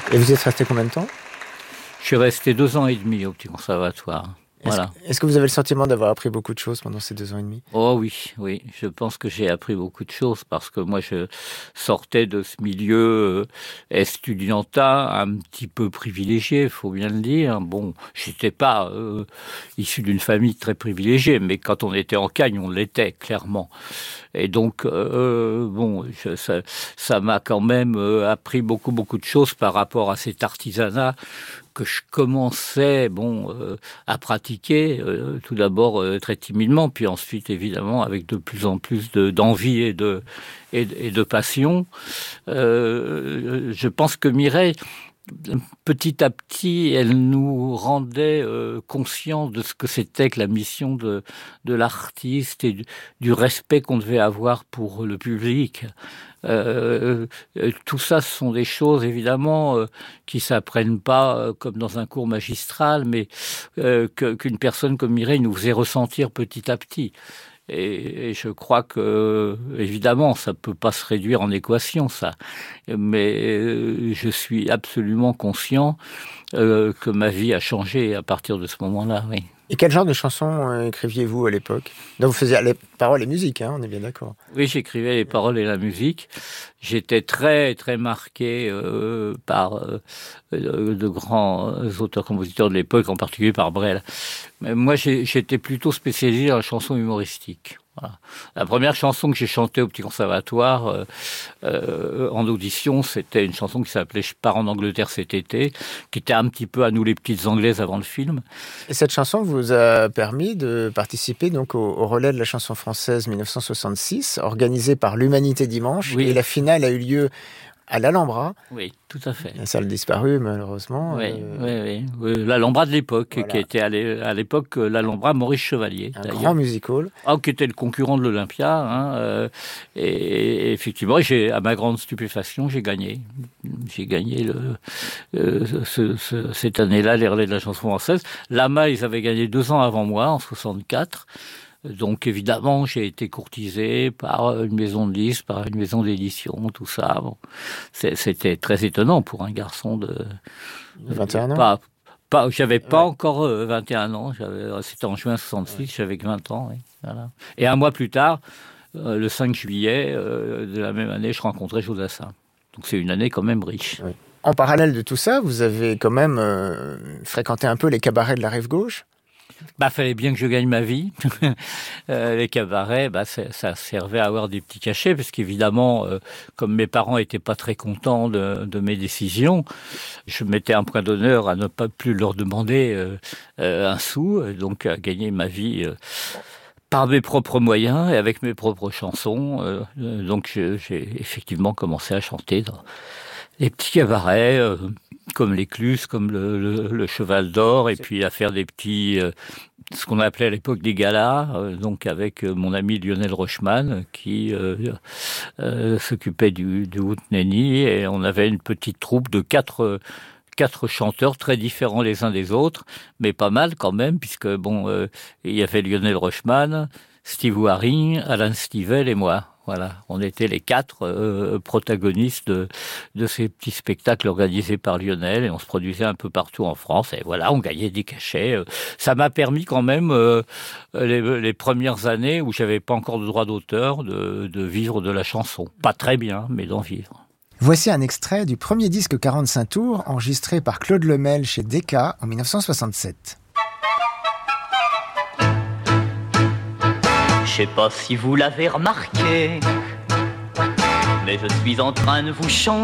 Et vous y êtes resté combien de temps? Je suis resté 2 ans et demi au Petit Conservatoire. Voilà. Est-ce que vous avez le sentiment d'avoir appris beaucoup de choses pendant ces 2 ans et demi? Oh oui, oui. Je pense que j'ai appris beaucoup de choses parce que moi, je sortais de ce milieu estudiantin un petit peu privilégié, il faut bien le dire. Bon, j'étais pas issu d'une famille très privilégiée, mais quand on était en Cagne, on l'était, clairement. Et donc, ça m'a quand même appris beaucoup de choses par rapport à cet artisanat que je commençais à pratiquer, tout d'abord très timidement, puis ensuite évidemment avec de plus en plus d'envie et de passion. Je pense que Mireille, petit à petit, elle nous rendait conscients de ce que c'était que la mission de l'artiste et du respect qu'on devait avoir pour le public. Tout ça, ce sont des choses évidemment qui s'apprennent pas comme dans un cours magistral, mais qu'une personne comme Mireille nous faisait ressentir petit à petit. Et je crois que, évidemment, ça peut pas se réduire en équation, ça. Mais je suis absolument conscient que ma vie a changé à partir de ce moment-là, oui. Et quel genre de chansons écriviez-vous à l'époque? Donc vous faisiez les paroles et musique, on est bien d'accord. Oui, j'écrivais les paroles et la musique. J'étais très très marqué par de grands auteurs-compositeurs de l'époque, en particulier par Brel. Mais moi, j'étais plutôt spécialisé dans la chanson humoristique. Voilà. La première chanson que j'ai chantée au Petit Conservatoire en audition, c'était une chanson qui s'appelait « Je pars en Angleterre cet été », qui était un petit peu à nous les petites Anglaises avant le film. Et cette chanson vous a permis de participer donc au relais de la chanson française 1966, organisé par l'Humanité Dimanche, oui. Et la finale a eu lieu à l'Alhambra. Oui, tout à fait. La salle disparue, malheureusement. Oui. L'Alhambra de l'époque, voilà. Qui était à l'époque l'Alhambra Maurice Chevalier. Un grand music hall. Qui était le concurrent de l'Olympia. Et effectivement, à ma grande stupéfaction, j'ai gagné. J'ai gagné cette année-là les relais de la chanson française. Lama, ils avaient gagné 2 ans avant moi, en 64. Donc évidemment, j'ai été courtisé par une maison de disques, par une maison d'édition, tout ça. Bon, c'était très étonnant pour un garçon de 21 ans. J'avais pas encore 21 ans. C'était en juin 66, j'avais que 20 ans. Oui, voilà. Et un mois plus tard, le 5 juillet de la même année, je rencontrais Jodassin. Donc c'est une année quand même riche. Oui. En parallèle de tout ça, vous avez quand même fréquenté un peu les cabarets de la Rive-Gauche? Fallait bien que je gagne ma vie. Les cabarets, ça servait à avoir des petits cachets, parce qu'évidemment, comme mes parents étaient pas très contents de mes décisions, je mettais un point d'honneur à ne pas plus leur demander un sou, donc à gagner ma vie par mes propres moyens et avec mes propres chansons. Donc j'ai effectivement commencé à chanter dans les petits cabarets, comme l'Écluse, comme le Cheval d'Or, et puis à faire des petits, ce qu'on appelait à l'époque des galas, donc avec mon ami Lionel Rochman, qui s'occupait du Houtneni, et on avait une petite troupe de 4 chanteurs très différents les uns des autres, mais pas mal quand même, puisque il y avait Lionel Rochman, Steve Waring, Alan Stivell et moi. Voilà, on était les 4 protagonistes de ces petits spectacles organisés par Lionel, et on se produisait un peu partout en France, et voilà, on gagnait des cachets. Ça m'a permis quand même, les premières années où j'avais pas encore de droit d'auteur, de vivre de la chanson. Pas très bien, mais d'en vivre. Voici un extrait du premier disque 45 tours enregistré par Claude Lemel chez Decca en 1967. Je sais pas si vous l'avez remarqué, mais je suis en train de vous chanter